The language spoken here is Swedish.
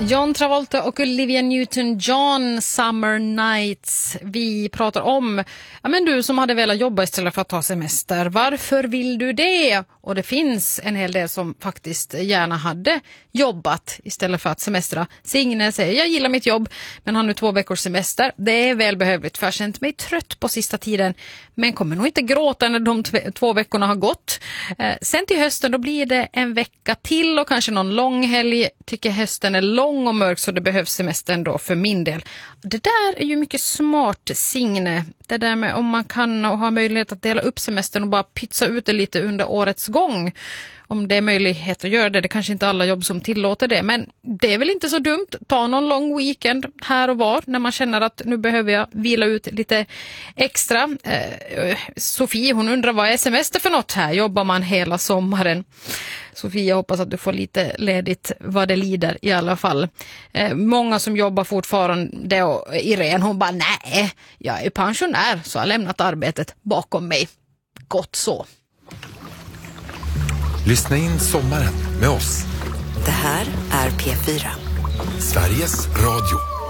John Travolta och Olivia Newton-John, Summer Nights. Vi pratar om, ja men du som hade velat jobba istället för att ta semester. Varför vill du det? Och det finns en hel del som faktiskt gärna hade jobbat istället för att semestra. Signe säger, jag gillar mitt jobb men har nu 2 veckors semester. Det är välbehövligt för jag har känt mig trött på sista tiden. Men kommer nog inte gråta när de 2 veckorna har gått. Sen till hösten då blir det en vecka till och kanske någon lång helg. Tycker hösten är lång och mörk så det behövs semestern då för min del. Det där är ju mycket smart, Signe. Det där med om man kan och har möjlighet att dela upp semestern och bara pytsa ut det lite under årets gång. Om det är möjlighet att göra det. Det kanske inte alla jobb som tillåter det. Men det är väl inte så dumt. Ta någon lång weekend här och var. När man känner att nu behöver jag vila ut lite extra. Sofie hon undrar vad är semester för något här? Jobbar man hela sommaren? Sofie jag hoppas att du får lite ledigt vad det lider i alla fall. Många som jobbar fortfarande och Irene hon bara nej. Jag är pensionär så jag har lämnat arbetet bakom mig. Gott så. Lyssna in sommaren med oss. Det här är P4. Sveriges Radio.